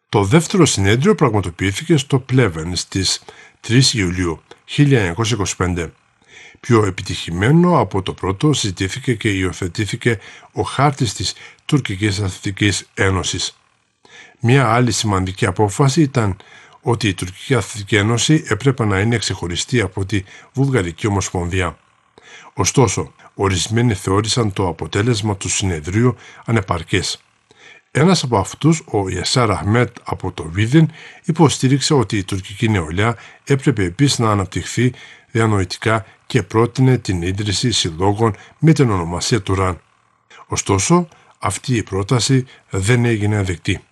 Το δεύτερο συνέδριο πραγματοποιήθηκε στο Πλέβεν στις 3 Ιουλίου 1925. Πιο επιτυχημένο από το πρώτο συζητήθηκε και υιοθετήθηκε ο χάρτης της Τουρκικής Αθλητικής Ένωσης. Μια άλλη σημαντική απόφαση ήταν ότι η Τουρκική Αθλητική Ένωση έπρεπε να είναι ξεχωριστή από τη Βουλγαρική Ομοσπονδία. Ωστόσο, ορισμένοι θεώρησαν το αποτέλεσμα του συνεδρίου ανεπαρκές. Ένας από αυτούς, ο Ιασάρ Αχμέτ από το Βίδεν, υποστήριξε ότι η τουρκική νεολαία έπρεπε επίσης να αναπτυχθεί διανοητικά και πρότεινε την ίδρυση συλλόγων με την ονομασία Τουράν. Ωστόσο, αυτή η πρόταση δεν έγινε δεκτή.